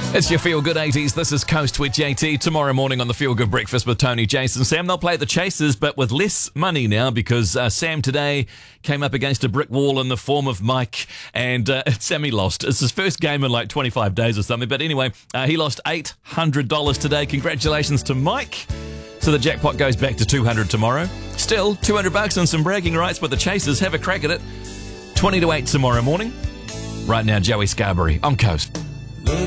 It's your Feel Good 80s. This is Coast with JT. Tomorrow morning on the Feel Good Breakfast with Tony, Jason, Sam. They'll play the Chasers, but with less money now because Sam today came up against a brick wall in the form of Mike, and Sammy lost. It's his first game in like 25 days or something. But anyway, he lost $800 today. Congratulations to Mike. So the jackpot goes back to $200 tomorrow. Still, $200 and some bragging rights with the Chasers. Have a crack at it. 20 to 8 tomorrow morning. Right now, Joey Scarberry on Coast.